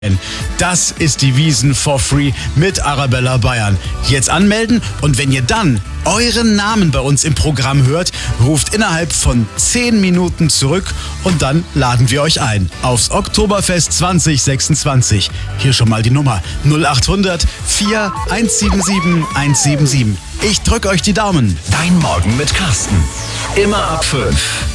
Das ist die Wiesn for Free mit Arabella Bayern. Jetzt anmelden und wenn ihr dann euren Namen bei uns im Programm hört, ruft innerhalb von 10 Minuten zurück und dann laden wir euch ein aufs Oktoberfest 2026. Hier schon mal die Nummer 0800 4177 177. Ich drück euch die Daumen. Dein Morgen mit Carsten. Immer ab 5.